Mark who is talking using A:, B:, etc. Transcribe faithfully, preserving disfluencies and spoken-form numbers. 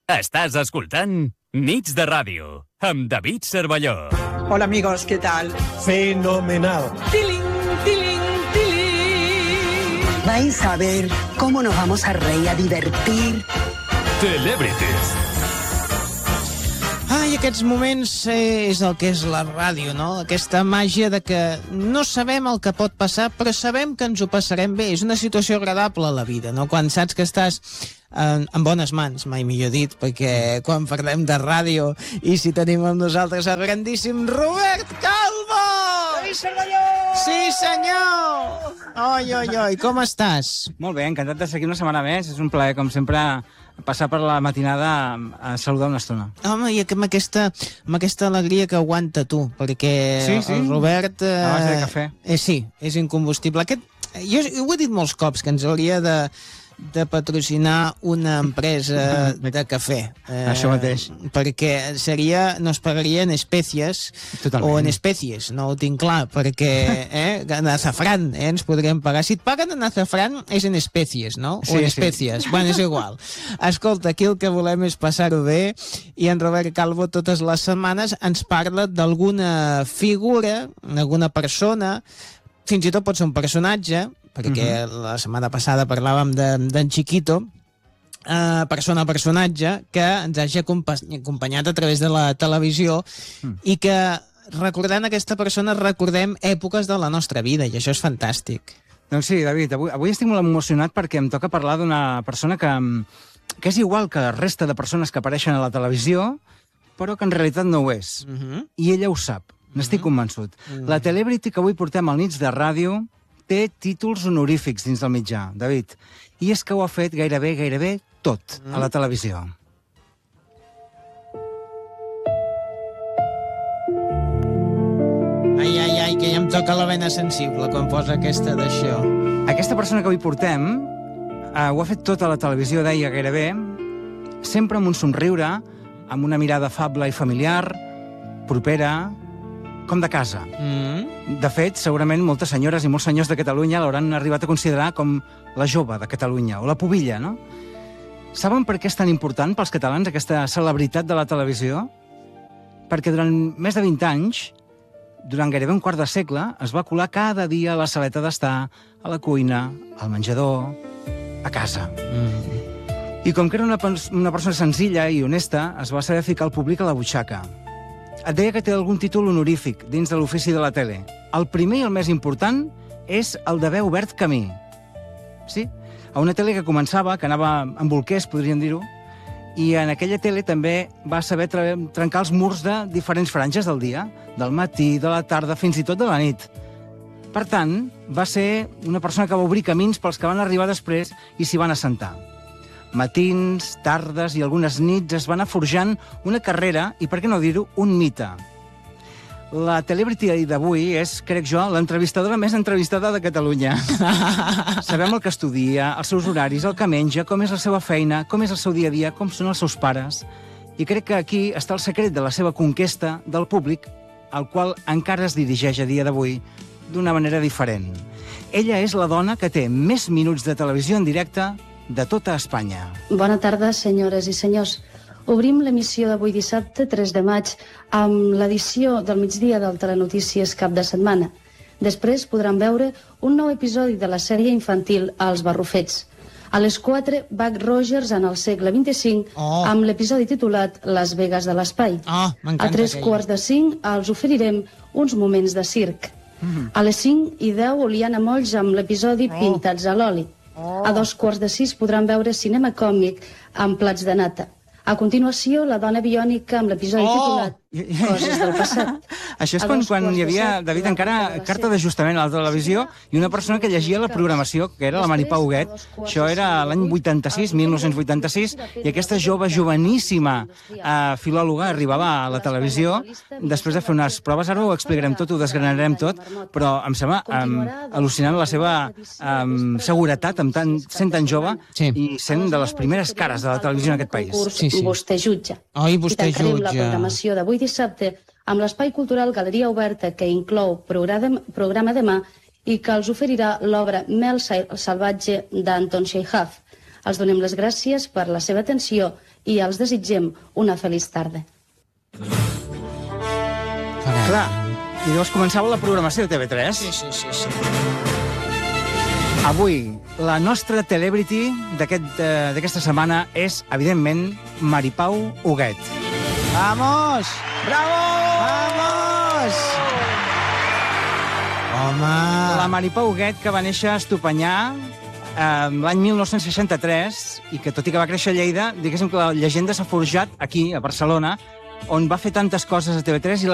A: Estàs escoltant Nits de Ràdio, amb David Cervelló.
B: Hola amigos, ¿qué tal?
C: Fenomenal.
B: Tiling, tiling, tiling.
D: Vais a ver cómo nos vamos a reír, a divertir.
A: Celebrities.
E: Ai, aquests moments eh, és el que és la ràdio, no? Aquesta màgia de que no sabem el que pot passar, però sabem que ens ho passarem bé. És una situació agradable a la vida, no? Quan saps que estàs en, en bones mans, mai millor dit, perquè quan parlem de ràdio i si tenim amb nosaltres el grandíssim Robert Calvo!
B: ¡Ay, Cervelló!
E: Sí, senyor! Oi, oi, oi, com estàs?
F: Molt bé, encantat de ser aquí una setmana més. És un plaer, com sempre, passar per la matinada a saludar una estona.
E: Home, i amb aquesta, amb aquesta alegria que aguanta tu, perquè
F: sí, sí.
E: el Robert... Eh,
F: a base de cafè.
E: Eh, sí, és incombustible. Aquest, jo ho he dit molts cops, que ens hauria de, de patrocinar una empresa de cafè. Eh,
F: Això mateix.
E: Perquè seria, nos pagaria en espècies. Totalment. O en espècies, no ho tinc clar, perquè eh, en azafrán eh, ens podríem pagar. Si et paguen en azafrán és en espècies, no? O
F: sí,
E: en espècies. Sí. Bueno, és igual. Escolta, aquí el que volem és passar-ho bé i en Robert Calvo totes les setmanes ens parla d'alguna figura, d'alguna persona, fins i tot pot ser un personatge, perquè uh-huh. la setmana passada parlàvem d'en Chiquito, uh, persona personatge, que ens hagi acompanyat a través de la televisió uh-huh. i que, recordant aquesta persona, recordem èpoques de la nostra vida, i això és fantàstic.
F: Doncs sí, David, avui, avui estic molt emocionat perquè em toca parlar d'una persona que, que és igual que la resta de persones que apareixen a la televisió, però que en realitat no ho és. Uh-huh. I ella ho sap, n'estic uh-huh. convençut. Uh-huh. La celebrity que avui portem al Nits de Ràdio té títols honorífics dins del mitjà, David. I és que ho ha fet gairebé, gairebé tot uh-huh. a la televisió.
E: Ai, ai, ai, que ja em toca la vena sensible quan posa aquesta d'això.
F: Aquesta persona que avui portem eh, ho ha fet tota la televisió, deia gairebé, sempre amb un somriure, amb una mirada afable i familiar, propera, com de casa. Mm. De fet, segurament moltes senyores i molts senyors de Catalunya l'hauran arribat a considerar com la jove de Catalunya, o la pubilla, no? Saben per què és tan important pels catalans aquesta celebritat de la televisió? Perquè durant més de vint anys, durant gairebé un quart de segle, es va colar cada dia a la saleta d'estar, a la cuina, al menjador, a casa. Mm. I com que era una, una persona senzilla i honesta, es va saber ficar el públic a la butxaca. Et deia que té algun títol honorífic dins de l'ofici de la tele. El primer i el més important és el d'haver obert camí. Sí? A una tele que començava, que anava en bolquers, podríem dir-ho, i en aquella tele també va saber trencar els murs de diferents franges del dia, del matí, de la tarda, fins i tot de la nit. Per tant, va ser una persona que va obrir camins pels que van arribar després i s'hi van assentar. Matins, tardes i algunes nits es van anar forjant una carrera i, per què no dir-ho, un mite. La celebrity d'avui és, crec jo, l'entrevistadora més entrevistada de Catalunya. Sabem el que estudia, els seus horaris, el que menja, com és la seva feina, com és el seu dia a dia, com són els seus pares. I crec que aquí està el secret de la seva conquesta del públic, al qual encara es dirigeix a dia d'avui d'una manera diferent. Ella és la dona que té més minuts de televisió en directe de tota Espanya.
G: Bona tarda, senyores i senyors. Obrim l'emissió d'avui dissabte, tres de maig, amb l'edició del migdia del Telenotícies Cap de Setmana. Després podran veure un nou episodi de la sèrie infantil Els Barrufets. A les quatre, Buck Rogers en el segle vint-i-cinc, oh. amb l'episodi titulat Las Vegas de l'Espai.
E: Oh,
G: a tres aquell. quarts de cinc els oferirem uns moments de circ. Mm. A les cinc i deu, Oliana Molls amb l'episodi oh. Pintats a l'oli. Oh. A dos quarts de sis podran veure cinema còmic amb plats de nata. A continuació, la dona biònica amb l'episodi oh! titulat Coses del passat.
F: Això és quan, quan hi havia, David, encara carta d'ajustament a la televisió i una persona que llegia la programació, que era la Mari Pau Huguet. Això era l'any vuitanta-sis, mil nou-cents vuitanta-sis, i aquesta jove, joveníssima eh, filòloga arribava a la televisió després de fer unes proves. Ara ho explicarem tot, ho desgranarem tot, però em sembla um, al·lucinant la seva um, seguretat, amb tan, sent tan jove sí. i sent de les primeres cares de la televisió en aquest país.
G: Sí, sí. Vostè jutja.
E: Oi, vostè
G: jutja. I tancarem
E: jutja.
G: la programació d'avui dissabte amb l'espai cultural Galeria Oberta, que inclou programa, programa demà i que els oferirà l'obra Mel Salvatge d'Anton Chekhov. Els donem les gràcies per la seva atenció i els desitgem una feliç tarda.
F: Clar, i llavors començava la programació de T V tres.
E: Sí, sí, sí, sí.
F: Avui, la nostra celebrity d'aquest, eh, d'aquesta setmana és, evidentment, Maripau Huguet.
E: Vamos!
F: Bravo!
E: Vamos! Home!
F: La Maripau Huguet, que va néixer a Estopanyà eh, l'any mil nou-cents seixanta-tres i que, tot i que va créixer a Lleida, diguéssim que la llegenda s'ha forjat aquí, a Barcelona, on va fer tantes coses a T V tres i